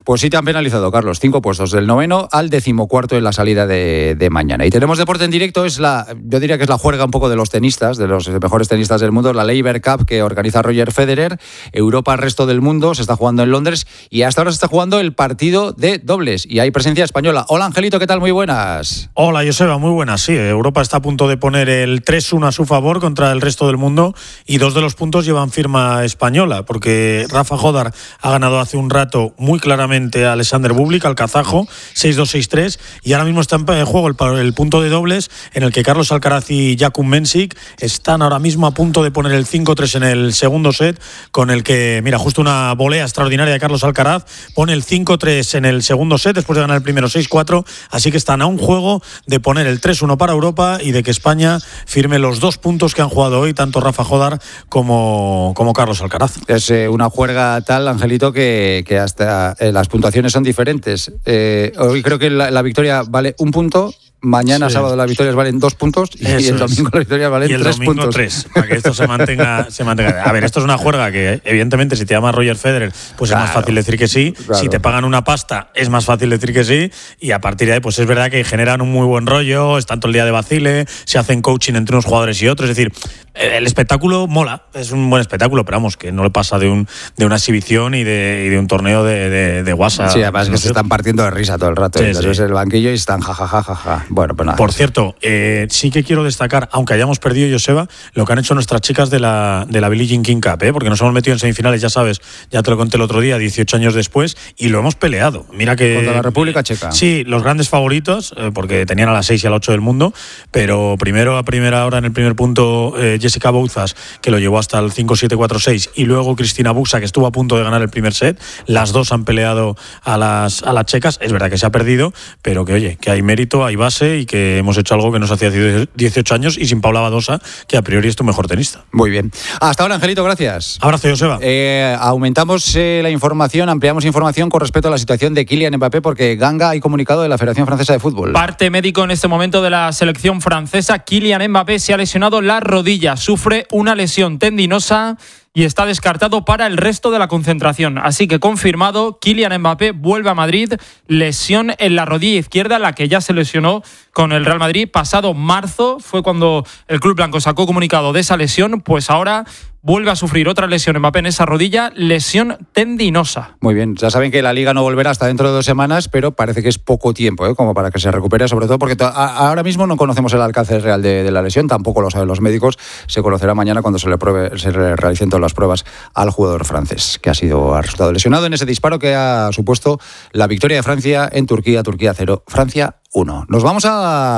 Pues sí te han penalizado, Carlos. 5 puestos, del 9º al 14º en la salida de mañana. Y tenemos deporte en directo, yo diría que es la juerga un poco de los tenistas, de los mejores tenistas del mundo, la Laver Cup que organiza Roger Federer. Europa, resto del mundo, se está jugando en Londres y hasta ahora se está jugando el partido de dobles y hay presencia española. Hola Angelito, ¿qué tal? Muy buenas. Hola Joseba, muy buenas. Sí, Europa está a punto de poner el 3-1 a su favor contra el resto del mundo y 2 de los puntos llevan firma española, porque Rafa Jodar ha ganado hace un rato muy claramente a Alexander Bublik, al kazajo, 6-2, 6-3, y ahora mismo está en juego el punto de dobles en el que Carlos Alcaraz y Jakub Mensik están ahora mismo a punto de poner el 5-3 en el segundo set, con el que, mira, justo una volea extraordinaria de Carlos Alcaraz, pone el 5-3 en el segundo set después de ganar el primero 6-4, así que están a un juego de poner el 3-1 para Europa y de que España firme los 2 puntos que han jugado hoy tanto Rafa Jodar como Carlos Alcaraz. Es una juerga tal, Angelito, que hasta las puntuaciones son diferentes. Hoy creo que la victoria vale 1 punto. Mañana, sábado, las victorias valen 2 puntos y el domingo las victorias valen 3 puntos. 3, para que esto se mantenga. A ver, esto es una juerga que, evidentemente, si te llama Roger Federer, pues claro, es más fácil decir que sí. Claro. Si te pagan una pasta, es más fácil decir que sí. Y a partir de ahí, pues es verdad que generan un muy buen rollo, están todo el día de vacile, se hacen coaching entre unos jugadores y otros. Es decir, el espectáculo mola, es un buen espectáculo, pero vamos, que no le pasa de una exhibición y de un torneo de WhatsApp. Sí, además que se están partiendo de risa todo el rato. Sí, ves el banquillo y están jajajaja. Bueno, pues nada. Por cierto, sí que quiero destacar, aunque hayamos perdido, Joseba, lo que han hecho nuestras chicas de la Billie Jean King Cup, porque nos hemos metido en semifinales, ya sabes, ya te lo conté el otro día, 18 años después, y lo hemos peleado. Mira que contra la República Checa. Sí, los grandes favoritos, porque tenían a las 6 y a las 8 del mundo, pero primero a primera hora en el primer punto Jessica Bouzas, que lo llevó hasta el 5-7-4-6, y luego Cristina Buxa, que estuvo a punto de ganar el primer set. Las dos han peleado a las checas. Es verdad que se ha perdido, pero que oye, que hay mérito, hay base y que hemos hecho algo que nos hacía 18 años y sin Paula Badosa, que a priori es tu mejor tenista. Muy bien. Hasta ahora, Angelito, gracias. Abrazo, Joseba. Aumentamos la información, ampliamos información con respecto a la situación de Kylian Mbappé, porque Ganga hay comunicado de la Federación Francesa de Fútbol. Parte médico en este momento de la selección francesa. Kylian Mbappé se ha lesionado la rodilla, sufre una lesión tendinosa y está descartado para el resto de la concentración. Así que confirmado, Kylian Mbappé vuelve a Madrid, lesión en la rodilla izquierda, la que ya se lesionó con el Real Madrid. Pasado marzo fue cuando el club blanco sacó comunicado de esa lesión, pues ahora vuelve a sufrir otra lesión Mbappé en esa rodilla, lesión tendinosa. Muy bien, ya saben que la Liga no volverá hasta dentro de 2 semanas, pero parece que es poco tiempo, como para que se recupere, sobre todo porque ahora mismo no conocemos el alcance real de la lesión, tampoco lo saben los médicos, se conocerá mañana cuando se le realicen todas las pruebas al jugador francés, que ha resultado lesionado en ese disparo que ha supuesto la victoria de Francia en Turquía 0, Francia 1. Nos vamos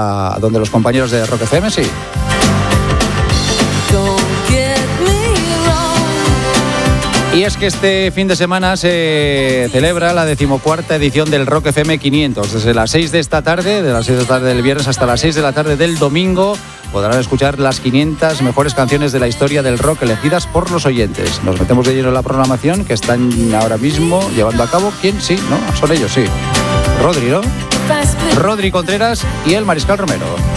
a donde los compañeros de Rock FM, sí. Y es que este fin de semana se celebra la 14ª edición del Rock FM 500. Desde las 6 de esta tarde, de las 6 de la tarde del viernes hasta las 6 de la tarde del domingo, podrán escuchar las 500 mejores canciones de la historia del rock elegidas por los oyentes. Nos metemos de lleno en la programación que están ahora mismo llevando a cabo. ¿Quién? Sí, ¿no? Son ellos, sí. Rodri, ¿no? Rodri Contreras y el Mariscal Romero.